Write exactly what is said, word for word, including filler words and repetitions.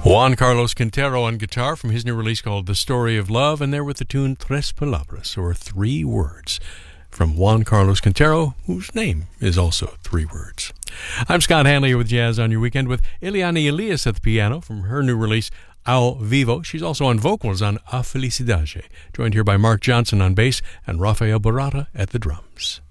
Juan Carlos Quintero on guitar from his new release called The Story of Love, and there with the tune Tres Palabras, or Three Words, from Juan Carlos Quintero, whose name is also three words. I'm Scott Hanley with Jazz on Your Weekend with Eliane Elias at the piano from her new release, Ao Vivo. She's also on vocals on A Felicidade, joined here by Mark Johnson on bass and Rafael Barata at the drums.